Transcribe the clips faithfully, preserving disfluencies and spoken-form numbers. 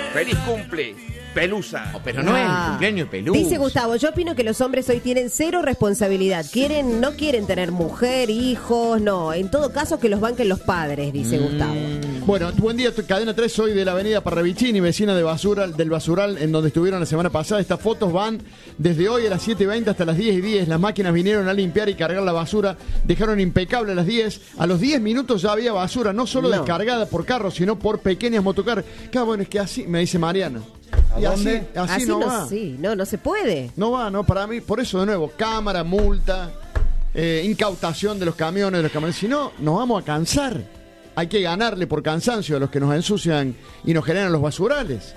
¡Feliz cumple, Pelusa! Oh, pero no ah. es el cumpleaños de Pelusa. Dice Gustavo, yo opino que los hombres hoy tienen cero responsabilidad. Quieren, no quieren tener mujer, hijos, no. En todo caso, que los banquen los padres, dice mm. Gustavo. Bueno, buen día, Cadena tres, soy de la avenida Parravicini, vecina de basura, del basural en donde estuvieron la semana pasada. Estas fotos van desde hoy a las siete y veinte hasta las diez y diez. Las máquinas vinieron a limpiar y cargar la basura. Dejaron impecable a las diez. A los diez minutos ya había basura, no solo no. descargada por carros, sino por pequeñas motocar. Claro, bueno, es que así, me dice Mariana. ¿A y dónde? Así, así, así no, no va. Sí, no, no se puede. No va, no, para mí, por eso de nuevo, cámara, multa, eh, incautación de los camiones, de los camiones. Si no, nos vamos a cansar. Hay que ganarle por cansancio a los que nos ensucian y nos generan los basurales.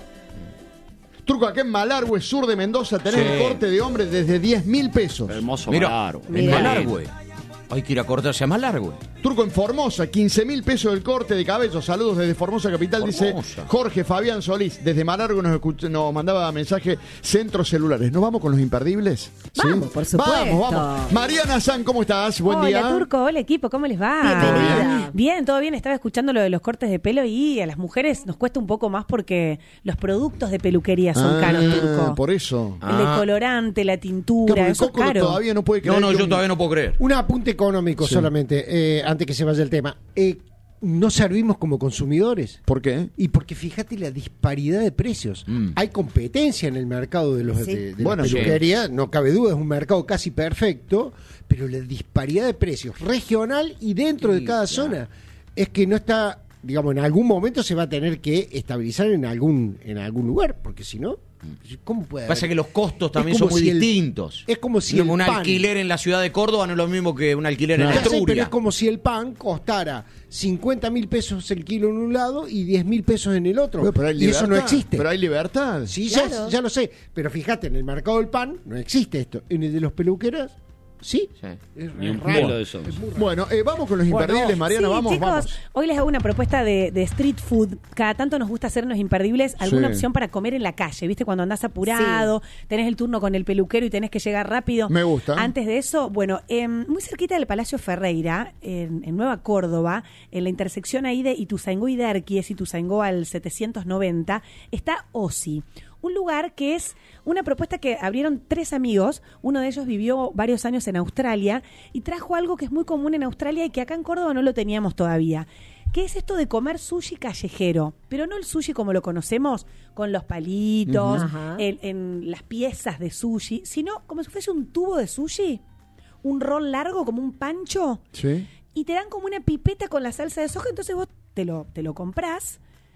Turco, acá en Malargüe, sur de Mendoza, tenés sí. el corte de hombre desde diez mil pesos. Hermoso Malargüe. En Malargüe. Hay que ir a cortarse a Malargüe. Turco, en Formosa, quince mil pesos el corte de cabello. Saludos desde Formosa Capital, Formosa. Dice Jorge Fabián Solís. Desde Malargüe nos, escuch- nos mandaba mensaje Centros Celulares. ¿Nos vamos con los imperdibles? Vamos, ¿sí? por supuesto. Vamos, vamos. Mariana San, ¿cómo estás? Buen hola, día. Hola, Turco. Hola, equipo. ¿Cómo les va? Bienvenida. Bien, todo bien. Estaba escuchando lo de los cortes de pelo y a las mujeres nos cuesta un poco más porque los productos de peluquería son ah, caros, Turco. Por eso. El decolorante, la tintura, claro, eso es caro. Todavía no puede No, creer no, yo un... todavía no puedo creer. Un apunte económico sí. solamente, eh, antes que se vaya el tema. Eh, no servimos como consumidores. ¿Por qué? Y porque fíjate la disparidad de precios. Mm. Hay competencia en el mercado de los sí. de, de bueno, la peluquería, sí. no cabe duda, es un mercado casi perfecto, pero la disparidad de precios regional y dentro sí, de cada claro. zona es que no está, digamos, en algún momento se va a tener que estabilizar en algún en algún lugar, porque si no, ¿cómo puede haber? Pasa que los costos también son muy si distintos. El, es como si no, el un pan, alquiler en la ciudad de Córdoba no es lo mismo que un alquiler no, en Asturias. Sí, pero es como si el pan costara cincuenta mil pesos el kilo en un lado y diez mil pesos en el otro. Pero, pero y eso no existe. Pero hay libertad. Sí, claro. ya, ya lo sé. Pero fíjate, en el mercado del pan no existe esto. En el de los peluqueros, sí. sí. Es, Ni un es raro. de eso. Bueno, eh, vamos con los imperdibles, bueno, Mariana, sí, vamos, chicos, vamos. Hoy les hago una propuesta de, de street food. Cada tanto nos gusta hacernos imperdibles alguna sí. opción para comer en la calle, ¿viste? Cuando andás apurado, sí. tenés el turno con el peluquero y tenés que llegar rápido. Me gusta. Antes de eso, bueno, eh, muy cerquita del Palacio Ferreira, en, en Nueva Córdoba, en la intersección ahí de Ituzaingó y Derqui, es Ituzaingó al setecientos noventa, está Osi. Un lugar que es una propuesta que abrieron tres amigos. Uno de ellos vivió varios años en Australia y trajo algo que es muy común en Australia y que acá en Córdoba no lo teníamos todavía. ¿Qué es esto de comer sushi callejero? Pero no el sushi como lo conocemos, con los palitos, uh-huh. en, en las piezas de sushi, sino como si fuese un tubo de sushi, un rol largo como un pancho. Sí. Y te dan como una pipeta con la salsa de soja, entonces vos te lo, te lo comprás.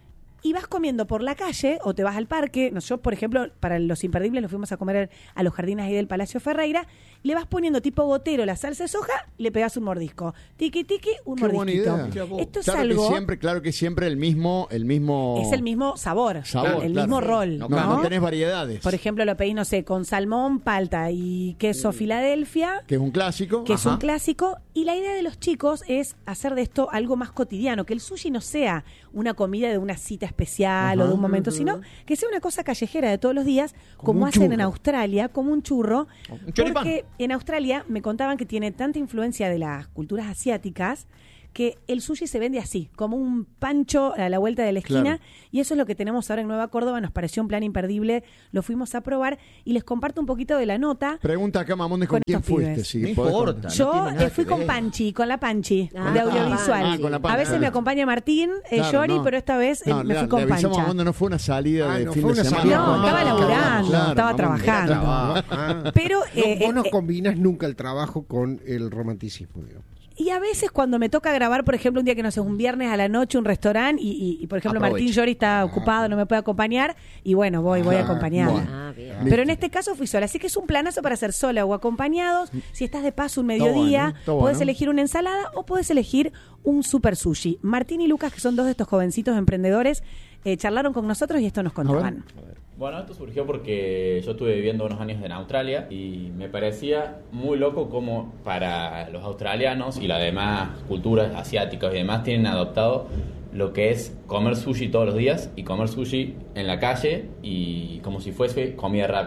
Y vas comiendo por la calle o te vas al parque. Yo, por ejemplo, para los imperdibles nos fuimos a comer a los jardines ahí del Palacio Ferreira. Le vas poniendo tipo gotero la salsa de soja, le pegas un mordisco. Tiki, tiki, un Qué mordisquito. Buena idea. Esto es claro algo... Que siempre, claro que siempre el mismo... El mismo... Es el mismo sabor, sabor el claro. mismo rol. No, ¿no? no tenés variedades. Por ejemplo, lo pedís, no sé, con salmón, palta y queso Filadelfia. Que es un clásico. Que Ajá. es un clásico. Y la idea de los chicos es hacer de esto algo más cotidiano. Que el sushi no sea una comida de una cita especial Ajá. o de un momento, uh-huh. sino que sea una cosa callejera de todos los días, como, como hacen churro. En Australia, como un churro. Un choripán. Porque en Australia me contaban que tiene tanta influencia de las culturas asiáticas que el sushi se vende así, como un pancho a la vuelta de la esquina, claro. y eso es lo que tenemos ahora en Nueva Córdoba, nos pareció un plan imperdible, lo fuimos a probar, y les comparto un poquito de la nota. Pregunta acá, Mamonde, ¿con, con quién fuiste? Sí, no importa. Yo no eh, fui con Panchi, con la Panchi, ah, de audiovisual. Ah, con la Panchi. A veces me acompaña Martín, eh, claro, Yori, no. pero esta vez eh, no, me la, fui con le Pancha. Mamonde, no fue una salida ah, de no fin fue de una semana. No, no, estaba no, laburando, claro, estaba Mamonde, trabajando. Ah. Pero eh, no, vos no eh, combinas nunca el trabajo con el romanticismo, digo. Y a veces cuando me toca grabar, por ejemplo, un día que no sé, un viernes a la noche, un restaurante, y, y, y por ejemplo Aprovecho. Martín Llori está ocupado, no me puede acompañar, y bueno, voy, voy a acompañarla. Bueno. Ah, bien. Pero en este caso fui sola, así que es un planazo para hacer sola o acompañados. Si estás de paso un mediodía, bueno, está bueno. puedes elegir una ensalada o puedes elegir un super sushi. Martín y Lucas, que son dos de estos jovencitos emprendedores, eh, charlaron con nosotros y esto nos contaban. Bueno, esto surgió porque yo estuve viviendo unos años en Australia y me parecía muy loco cómo para los australianos y las demás culturas asiáticas y demás tienen adoptado lo que es comer sushi todos los días y comer sushi en la calle y como si fuese comida rápida.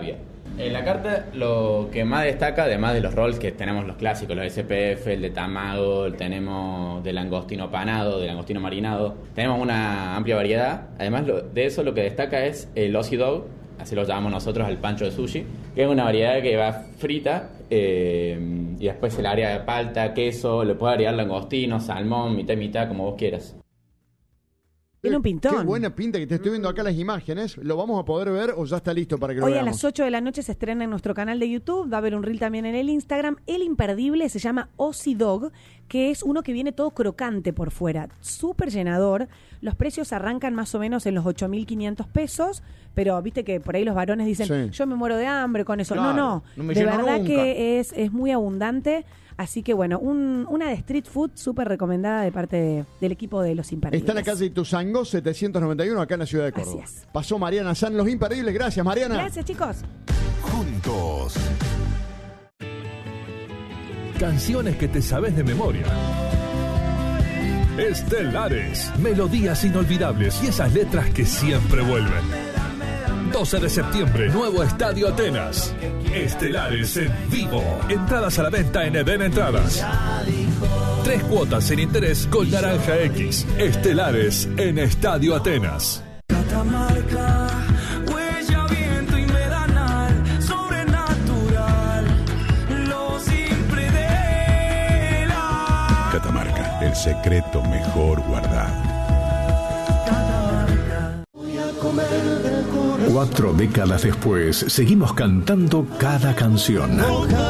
En la carta lo que más destaca, además de los rolls que tenemos los clásicos, los S P F, el de tamago, el tenemos de langostino panado, de langostino marinado, tenemos una amplia variedad. Además lo, de eso lo que destaca es el Aussie Dog, así lo llamamos nosotros, el pancho de sushi, que es una variedad que va frita eh, y después el área de palta, queso, le puede agregar langostino, salmón, mitad y mitad, como vos quieras. Tiene un pintón. Qué buena pinta que te estoy viendo acá las imágenes. ¿Lo vamos a poder ver o ya está listo para que lo Hoy veamos? Hoy a las ocho de la noche se estrena en nuestro canal de YouTube. Va a haber un reel también en el Instagram. El imperdible se llama Aussie Dog, que es uno que viene todo crocante por fuera. Súper llenador. Los precios arrancan más o menos en los ocho mil quinientos pesos. Pero viste que por ahí los varones dicen, sí, yo me muero de hambre con eso. Claro, no, no. no me de lleno verdad nunca. que es, es muy abundante. Así que bueno, un, una de street food súper recomendada de parte de, del equipo de Los Imperdibles. Está en la calle Ituzaingó setecientos noventa y uno, acá en la ciudad de Córdoba. Así es. Pasó Mariana San, Los Imperdibles. Gracias, Mariana. Gracias, chicos. Juntos. Canciones que te sabes de memoria. Estelares. Melodías inolvidables y esas letras que siempre vuelven. doce de septiembre, nuevo Estadio Atenas. Estelares en vivo. Entradas a la venta en Eden Entradas. Tres cuotas sin interés con Naranja X. Estelares en Estadio Atenas. Catamarca, huella, viento y medanal, sobrenatural, lo simple de la... Catamarca, el secreto mejor guardado. Cuatro décadas después, seguimos cantando cada canción.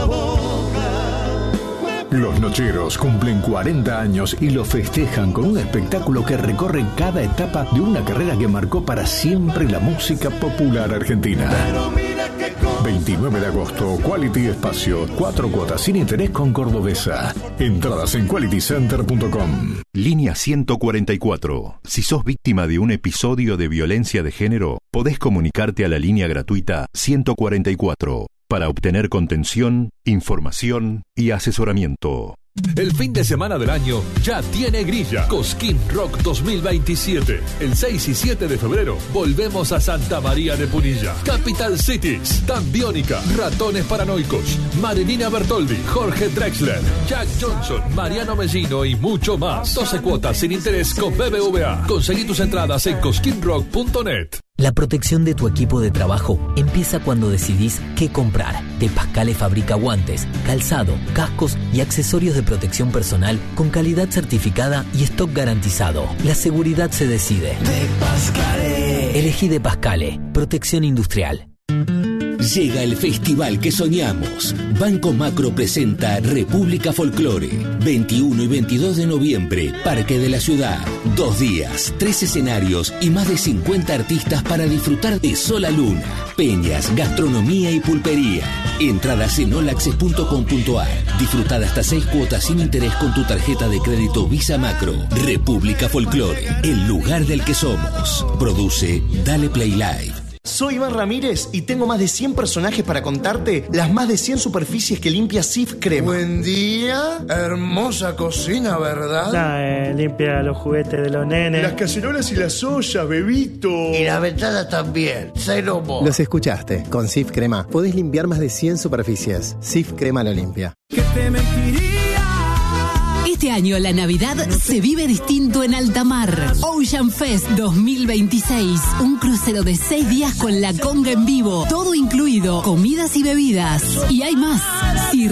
Los Nocheros cumplen cuarenta años y lo festejan con un espectáculo que recorre cada etapa de una carrera que marcó para siempre la música popular argentina. veintinueve de agosto, Quality Espacio, cuatro cuotas sin interés con Cordobesa. Entradas en quality center punto com. Línea ciento cuarenta y cuatro. Si sos víctima de un episodio de violencia de género, podés comunicarte a la línea gratuita ciento cuarenta y cuatro para obtener contención, información y asesoramiento. El fin de semana del año ya tiene grilla. Cosquín Rock dos mil veintisiete. El seis y siete de febrero volvemos a Santa María de Punilla. Capital Cities, Tan Biónica, Ratones Paranoicos, Marilina Bertoldi, Jorge Drexler, Jack Johnson, Mariano Mellino y mucho más. doce cuotas sin interés con B B V A. Conseguí tus entradas en cosquín rock punto net. La protección de tu equipo de trabajo empieza cuando decidís qué comprar. De Pascale fabrica guantes, calzado, cascos y accesorios de protección personal con calidad certificada y stock garantizado. La seguridad se decide. De Pascale. Elegí De Pascale, protección industrial. Llega el festival que soñamos. Banco Macro presenta República Folclore. veintiuno y veintidós de noviembre, Parque de la Ciudad. Dos días, tres escenarios y más de cincuenta artistas para disfrutar de sol a luna, peñas, gastronomía y pulpería. Entradas en olaxes punto com punto ar. Disfrutada hasta seis cuotas sin interés con tu tarjeta de crédito Visa Macro. República Folclore, el lugar del que somos. Produce Dale Play Live. Soy Iván Ramírez y tengo más de cien personajes para contarte las más de cien superficies que limpia Cif Crema. Buen día, hermosa cocina, ¿verdad? Ah, eh, limpia los juguetes de los nenes. Las cacerolas y las ollas, bebito. Y las ventanas también, cero mo. Los escuchaste, con Cif Crema podés limpiar más de cien superficies. Cif Crema lo limpia. Que te mentiría. Este año la Navidad se vive distinto en alta mar. Ocean Fest dos mil veintiséis. Un crucero de seis días con la conga en vivo. Todo incluido, comidas y bebidas. Y hay más. Si